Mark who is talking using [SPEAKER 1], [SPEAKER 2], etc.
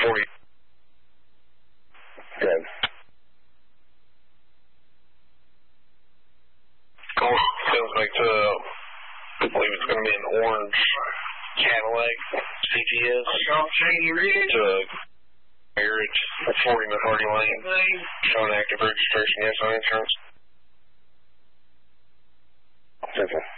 [SPEAKER 1] 40.
[SPEAKER 2] Good.
[SPEAKER 1] Cool. Sounds like I believe it's going to be an orange Cadillac CTS. It's a marriage, 40 McCarty Lane. Showing active registration, yes, on insurance.
[SPEAKER 2] Okay.